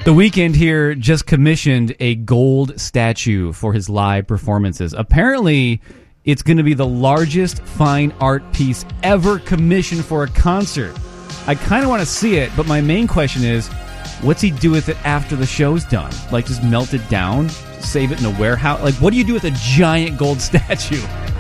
The Weeknd here just commissioned a gold statue for his live performances. Apparently, it's going to be the largest fine art piece ever commissioned for a concert. I kind of want to see it, but my main question is, what's he do with it after the show's done? Like, just melt it down? Save it in a warehouse? Like, what do you do with a giant gold statue?